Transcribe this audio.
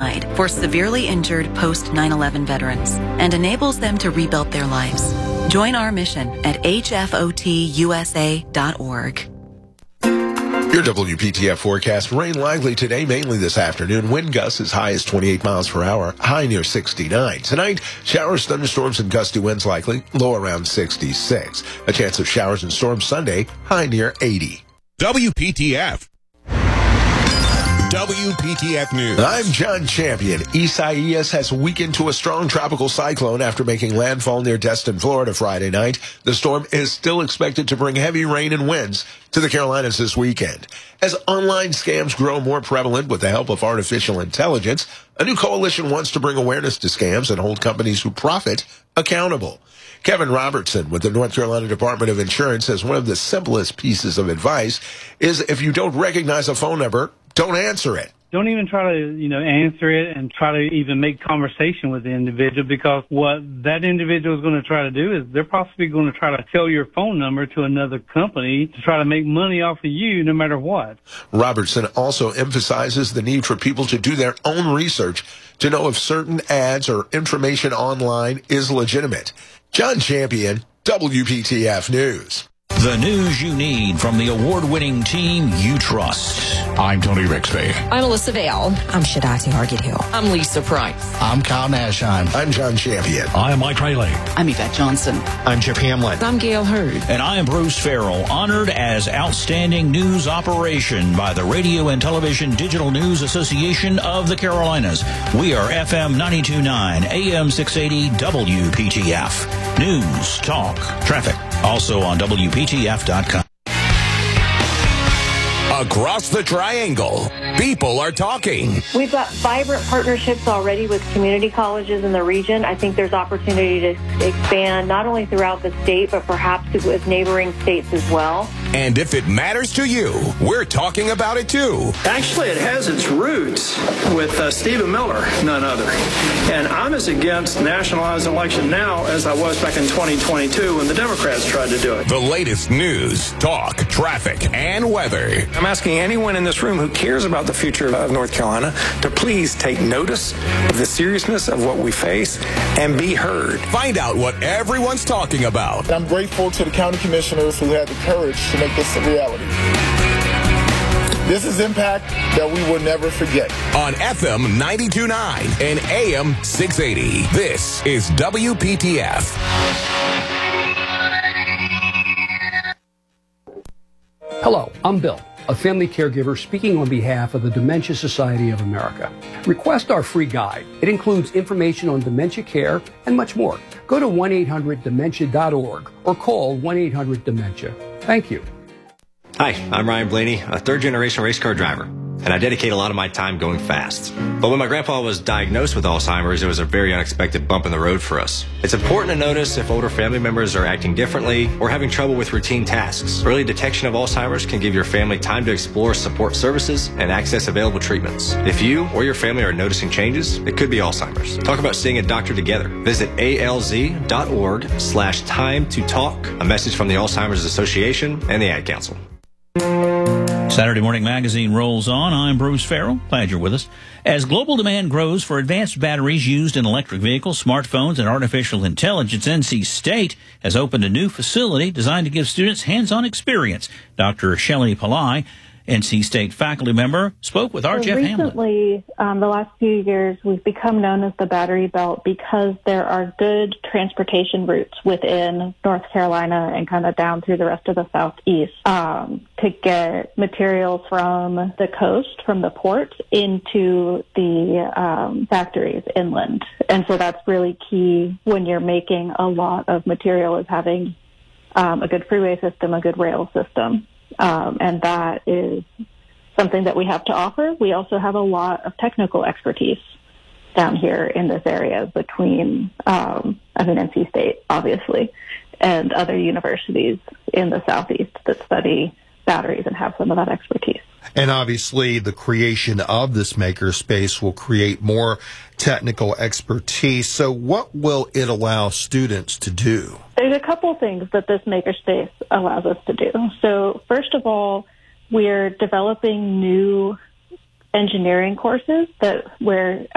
nationwide for severely injured post 9/11 veterans and enables them to rebuild their lives. Join our mission at hfotusa.org. Your WPTF forecast: rain likely today, mainly this afternoon. Wind gusts as high as 28 miles per hour, high near 69. Tonight, showers, thunderstorms, and gusty winds likely, low around 66. A chance of showers and storms Sunday, high near 80. WPTF. WPTF News. I'm John Champion. Isaias has weakened to a strong tropical cyclone after making landfall near Destin, Florida Friday night. The storm is still expected to bring heavy rain and winds to the Carolinas this weekend. As online scams grow more prevalent with the help of artificial intelligence, a new coalition wants to bring awareness to scams and hold companies who profit accountable. Kevin Robertson with the North Carolina Department of Insurance says one of the simplest pieces of advice is if you don't recognize a phone number, don't answer it. Don't even try to, answer it and try to even make conversation with the individual, because what that individual is going to try to do is they're possibly going to try to sell your phone number to another company to try to make money off of you no matter what. Robertson also emphasizes the need for people to do their own research to know if certain ads or information online is legitimate. John Champion, WPTF News. The news you need from the award-winning team you trust. I'm Tony Rixby. I'm Alyssa Vale. I'm Shadati Hargit-Hill. I'm Lisa Price. I'm Kyle Nashheim. I'm John Champion. I am Mike Rayleigh. I'm Yvette Johnson. I'm Chip Hamlin. I'm Gail Hurd. And I am Bruce Farrell, honored as Outstanding News Operation by the Radio and Television Digital News Association of the Carolinas. We are FM 92.9, AM 680, WPTF. News, talk, traffic. Also on WPTF.com. Across the Triangle, people are talking. We've got vibrant partnerships already with community colleges in the region. I think there's opportunity to expand not only throughout the state, but perhaps with neighboring states as well. And if it matters to you, we're talking about it too. Actually, it has its roots with Stephen Miller, none other. And I'm as against nationalized election now as I was back in 2022 when the Democrats tried to do it. The latest news, talk, traffic, and weather. I'm asking anyone in this room who cares about the future of North Carolina to please take notice of the seriousness of what we face and be heard. Find out what everyone's talking about. And I'm grateful to the county commissioners who had the courage to make this a reality. This is impact that we will never forget. On FM 92.9 and AM 680, this is WPTF. Hello, I'm Bill, a family caregiver speaking on behalf of the Dementia Society of America. Request our free guide. It includes information on dementia care and much more. Go to 1-800-DEMENTIA.org or call 1-800-DEMENTIA. Thank you. Hi, I'm Ryan Blaney, a third-generation race car driver, and I dedicate a lot of my time going fast. But when my grandpa was diagnosed with Alzheimer's, it was a very unexpected bump in the road for us. It's important to notice if older family members are acting differently or having trouble with routine tasks. Early detection of Alzheimer's can give your family time to explore support services and access available treatments. If you or your family are noticing changes, it could be Alzheimer's. Talk about seeing a doctor together. Visit alz.org/time to talk. A message from the Alzheimer's Association and the Ad Council. Saturday Morning Magazine rolls on. I'm Bruce Farrell. Glad you're with us. As global demand grows for advanced batteries used in electric vehicles, smartphones, and artificial intelligence, NC State has opened a new facility designed to give students hands-on experience. Dr. Shelley Pillai, NC State faculty member, spoke with our Jeff Hamlin. Recently, the last few years, we've become known as the Battery Belt because there are good transportation routes within North Carolina and kind of down through the rest of the Southeast to get materials from the coast, from the port, into the factories inland. And so that's really key when you're making a lot of material, is having a good freeway system, a good rail system. And that is something that we have to offer. We also have a lot of technical expertise down here in this area between, NC State, obviously, and other universities in the Southeast that study batteries and have some of that expertise. And obviously, the creation of this makerspace will create more technical expertise. So what will it allow students to do? There's a couple things that this makerspace allows us to do. So first of all, we're developing new engineering courses where